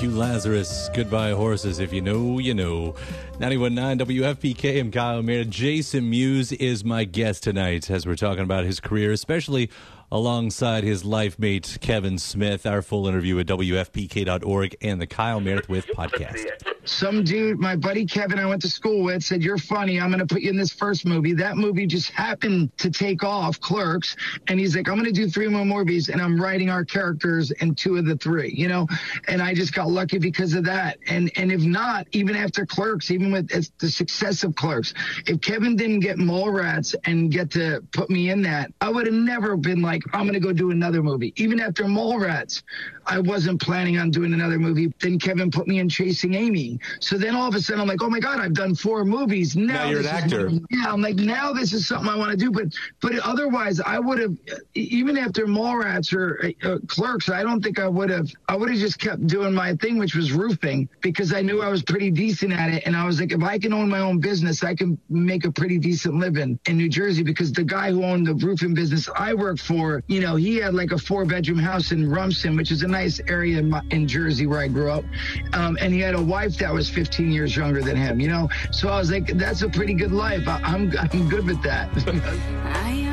Q Lazarus, Goodbye Horses, if you know, you know. 91.9 WFPK, I'm Kyle Meredith. Jason Mewes is my guest tonight as we're talking about his career, especially alongside his life mate, Kevin Smith. Our full interview at WFPK.org and the Kyle Meredith With podcast. Some dude, my buddy Kevin I went to school with, said, "You're funny. I'm going to put you in this first movie." That movie just happened to take off, Clerks. And he's like, "I'm going to do 3 more movies, and I'm writing our characters in 2 of the 3, you know?" And I just got lucky because of that. And if not, even after Clerks, even with the success of Clerks, if Kevin didn't get Mallrats and get to put me in that, I would have never been like, I'm going to go do another movie. Even after Mallrats, I wasn't planning on doing another movie. Then Kevin put me in Chasing Amy. So then all of a sudden I'm like, oh my God, I've done 4 movies. Now you're an actor. I'm like, now this is something I want to do. But otherwise I would have, even after Mallrats or Clerks, I don't think I would have just kept doing my thing, which was roofing, because I knew I was pretty decent at it. And I was like, if I can own my own business, I can make a pretty decent living in New Jersey, because the guy who owned the roofing business I worked for, you know, he had like a 4-bedroom house in Rumson, which is a nice area in Jersey where I grew up. And he had a wife that was 15 years younger than him, you know? So I was like, that's a pretty good life. I'm good with that.